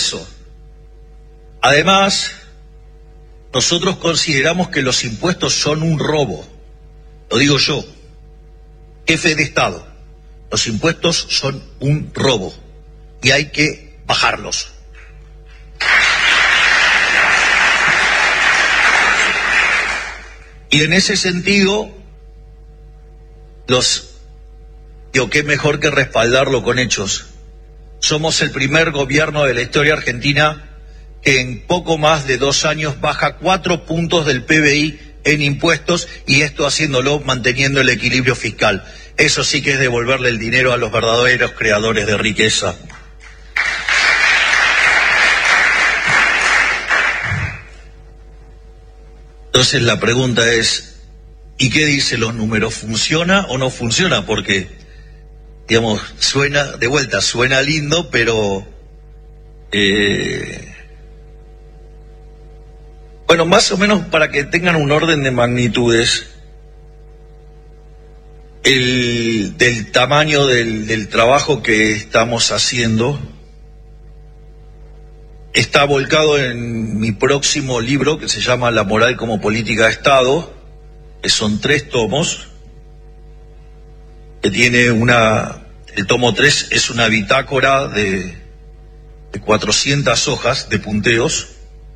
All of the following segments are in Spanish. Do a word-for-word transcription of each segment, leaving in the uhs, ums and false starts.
eso. Además, nosotros consideramos que los impuestos son un robo. Lo digo yo, jefe de Estado. Los impuestos son un robo y hay que bajarlos. Y en ese sentido, los, digo, qué mejor que respaldarlo con hechos. Somos el primer gobierno de la historia argentina que en poco más de dos años baja cuatro puntos del P B I en impuestos, y esto haciéndolo manteniendo el equilibrio fiscal. Eso sí que es devolverle el dinero a los verdaderos creadores de riqueza. Entonces la pregunta es, ¿y qué dicen los números? ¿Funciona o no funciona? Porque, digamos, suena, de vuelta, suena lindo, pero... Eh, bueno, más o menos para que tengan un orden de magnitudes, el, del tamaño del, del trabajo que estamos haciendo, está volcado en mi próximo libro que se llama La moral como política de Estado, que son tres tomos, que tiene una, el tomo tres es una bitácora de, de cuatrocientas hojas de punteos,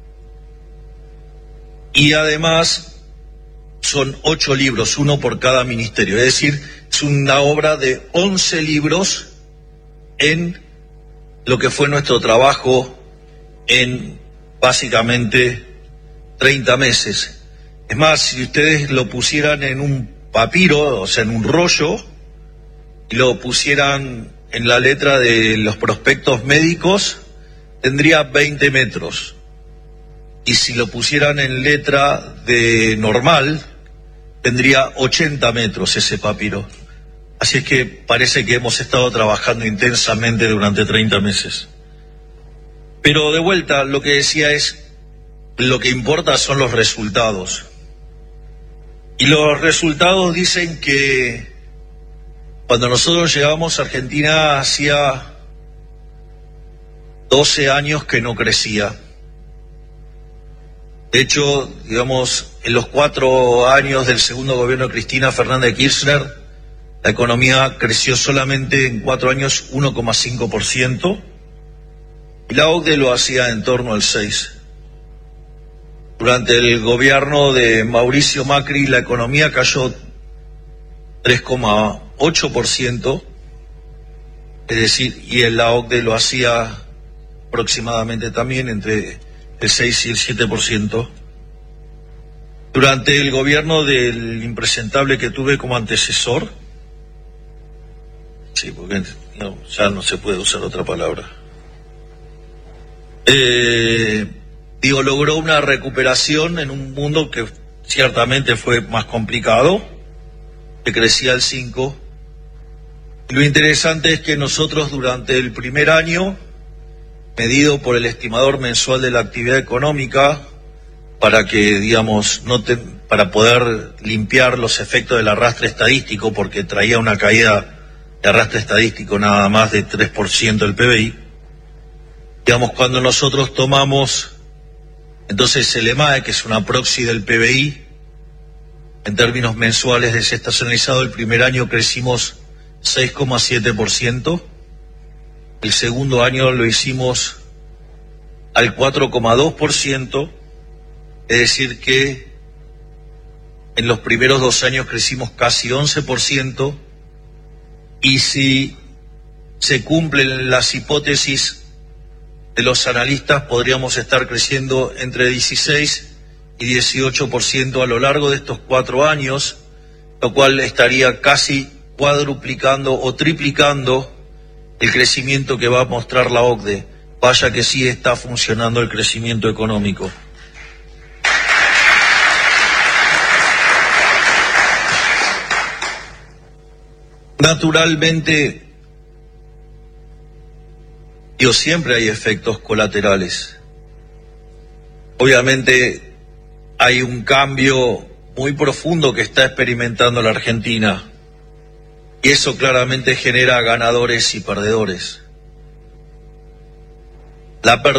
y además son ocho libros, uno por cada ministerio, es decir, es una obra de once libros en lo que fue nuestro trabajo en básicamente treinta meses. Es más, si ustedes lo pusieran en un papiro, o sea, en un rollo, y lo pusieran en la letra de los prospectos médicos, tendría veinte metros. Y si lo pusieran en letra de normal, tendría ochenta metros ese papiro. Así es que parece que hemos estado trabajando intensamente durante treinta meses. Pero de vuelta, lo que decía es, lo que importa son los resultados. Y los resultados dicen que cuando nosotros llegamos a Argentina hacía doce años que no crecía. De hecho, digamos, en los cuatro años del segundo gobierno de Cristina Fernández de Kirchner, la economía creció solamente en cuatro años uno coma cinco por ciento y la O C D E lo hacía en torno al seis por ciento. Durante el gobierno de Mauricio Macri, la economía cayó tres coma ocho por ciento, es decir, y en la O C D E lo hacía aproximadamente también entre el seis y el siete por ciento. Durante el gobierno del impresentable que tuve como antecesor, sí, porque no, ya no se puede usar otra palabra, eh, digo, logró una recuperación en un mundo que ciertamente fue más complicado, que crecía al cinco. Lo interesante es que nosotros durante el primer año, medido por el estimador mensual de la actividad económica, para que, digamos, no te, para poder limpiar los efectos del arrastre estadístico, porque traía una caída de arrastre estadístico nada más de tres por ciento del P B I, digamos, cuando nosotros tomamos entonces el E M A E, que es una proxy del P B I, en términos mensuales desestacionalizado, el primer año crecimos seis coma siete por ciento, el segundo año lo hicimos al cuatro coma dos por ciento, es decir que en los primeros dos años crecimos casi once por ciento, y si se cumplen las hipótesis de los analistas, podríamos estar creciendo entre dieciséis y dieciocho por ciento a lo largo de estos cuatro años, lo cual estaría casi cuadruplicando o triplicando el crecimiento que va a mostrar la O C D E. Vaya que sí está funcionando el crecimiento económico. Naturalmente, yo siempre hay efectos colaterales. Obviamente hay un cambio muy profundo que está experimentando la Argentina. Y eso claramente genera ganadores y perdedores. La